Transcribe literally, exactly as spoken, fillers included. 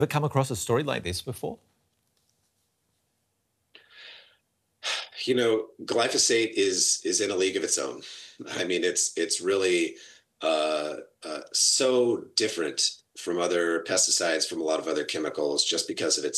Ever come across a story like this before? You know, glyphosate is is in a league of its own. I mean, it's it's really uh, uh, so different from other pesticides, from a lot of other chemicals, just because of its